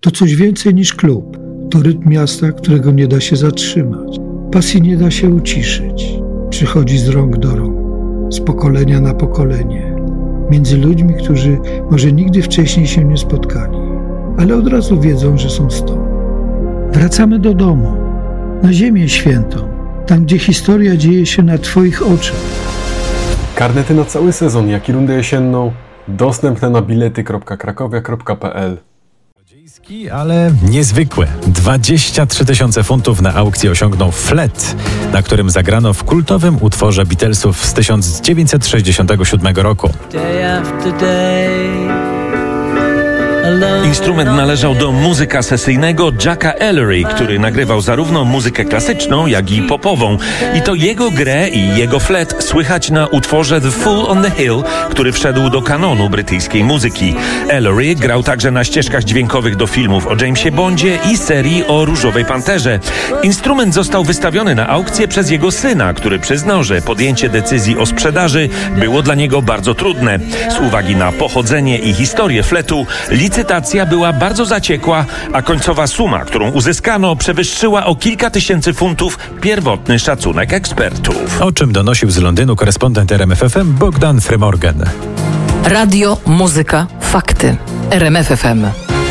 To coś więcej niż klub. To rytm miasta, którego nie da się zatrzymać. Pasji nie da się uciszyć. Przychodzi z rąk do rąk, z pokolenia na pokolenie. Między ludźmi, którzy może nigdy wcześniej się nie spotkali, ale od razu wiedzą, że są stąd. Wracamy do domu, na ziemię świętą, tam gdzie historia dzieje się na Twoich oczach. Karnety na cały sezon, jak i rundę jesienną, dostępne na bilety.krakowia.pl. Ale niezwykłe. 23 000 funtów na aukcji osiągnął flet, na którym zagrano w kultowym utworze Beatlesów z 1967 roku. Instrument należał do muzyka sesyjnego Jacka Ellery, który nagrywał zarówno muzykę klasyczną, jak i popową. I to jego grę i jego flet słychać na utworze The Fool on the Hill, który wszedł do kanonu brytyjskiej muzyki. Ellery grał także na ścieżkach dźwiękowych do filmów o Jamesie Bondzie i serii o Różowej Panterze. Instrument został wystawiony na aukcję przez jego syna, który przyznał, że podjęcie decyzji o sprzedaży było dla niego bardzo trudne. Z uwagi na pochodzenie i historię fletu, licytacja była bardzo zaciekła, a końcowa suma, którą uzyskano, przewyższyła o kilka tysięcy funtów pierwotny szacunek ekspertów. O czym donosił z Londynu korespondent RMF FM Bogdan Frymorgan. Radio, muzyka, fakty. RMF FM.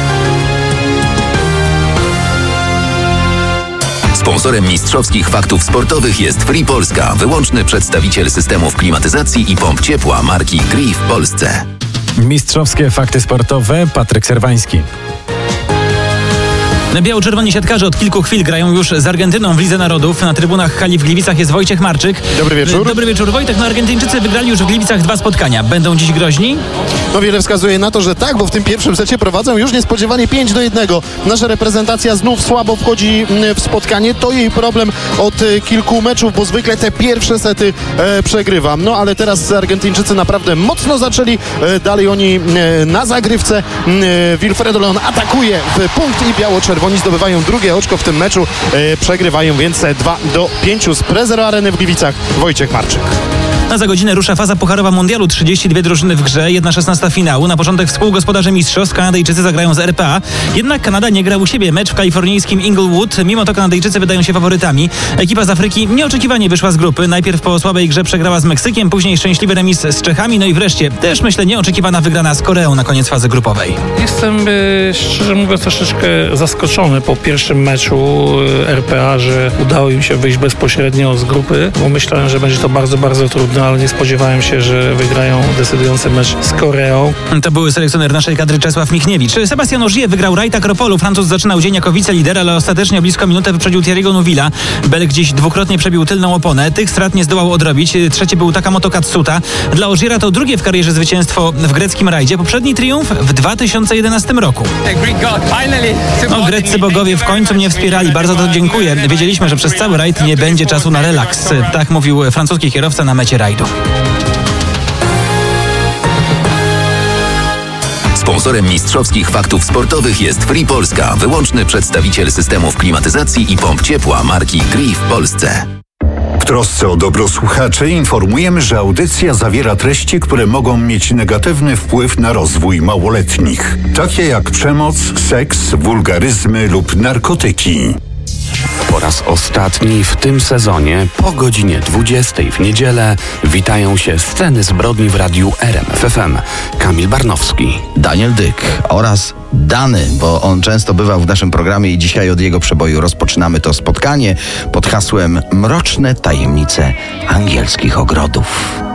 Sponsorem mistrzowskich faktów sportowych jest Free Polska, wyłączny przedstawiciel systemów klimatyzacji i pomp ciepła marki Gree w Polsce. Mistrzowskie fakty sportowe, Patryk Serwański. Biało-czerwoni siatkarze od kilku chwil grają już z Argentyną w Lidze Narodów. Na trybunach hali w Gliwicach jest Wojciech Marczyk. Dobry wieczór. Dobry wieczór, Wojtek. Argentyńczycy wygrali już w Gliwicach 2 spotkania. Będą dziś groźni? No wiele wskazuje na to, że tak, bo w tym pierwszym secie prowadzą już niespodziewanie 5-1. Nasza reprezentacja znów słabo wchodzi w spotkanie. To jej problem od kilku meczów, bo zwykle te pierwsze sety przegrywa. No ale teraz Argentyńczycy naprawdę mocno zaczęli. Dalej oni na zagrywce. Wilfredo Leon atakuje w punkt i biało-czerwoni zdobywają drugie oczko w tym meczu. Przegrywają więc 2-5 z Prezero Areny w Gliwicach. Wojciech Marczyk. Za godzinę rusza faza pucharowa mundialu. 32 drużyny w grze, 1/16 finału. Na początek współgospodarze mistrzostw. Kanadyjczycy zagrają z RPA. Jednak Kanada nie gra u siebie. Mecz w kalifornijskim Inglewood. Mimo to Kanadyjczycy wydają się faworytami. Ekipa z Afryki nieoczekiwanie wyszła z grupy. Najpierw po słabej grze przegrała z Meksykiem, później szczęśliwy remis z Czechami, no i wreszcie też myślę nieoczekiwana wygrana z Koreą na koniec fazy grupowej. Jestem szczerze mówiąc troszeczkę zaskoczony po pierwszym meczu RPA, że udało im się wyjść bezpośrednio z grupy, bo myślałem, że będzie to bardzo, bardzo trudne, ale nie spodziewałem się, że wygrają decydujący mecz z Koreą. To był selekcjoner naszej kadry Czesław Michniewicz. Sebastian Ogier wygrał Rajta Kropolu. Francuz zaczynał dzień jako wicelider, ale ostatecznie o blisko minutę wyprzedził Thierry'ego Neuville'a. Belg dziś dwukrotnie przebił tylną oponę. Tych strat nie zdołał odrobić. Trzecie był Takamoto Katsuta. Dla Ogiera to drugie w karierze zwycięstwo w greckim rajdzie. Poprzedni triumf w 2011 roku. Greccy bogowie w końcu mnie wspierali. Bardzo to dziękuję. Wiedzieliśmy, że przez cały rajd nie będzie czasu na relaks. Tak mówił francuski kierowca na mecie rajdu. Sponsorem mistrzowskich faktów sportowych jest Free Polska, wyłączny przedstawiciel systemów klimatyzacji i pomp ciepła marki Gree w Polsce. W trosce o dobro słuchaczy informujemy, że audycja zawiera treści, które mogą mieć negatywny wpływ na rozwój małoletnich, takie jak przemoc, seks, wulgaryzmy lub narkotyki. Po raz ostatni w tym sezonie po godzinie 20 w niedzielę witają się sceny zbrodni w radiu RMF FM. Kamil Barnowski, Daniel Dyk oraz Dany, bo on często bywał w naszym programie i dzisiaj od jego przeboju rozpoczynamy to spotkanie pod hasłem Mroczne tajemnice angielskich ogrodów.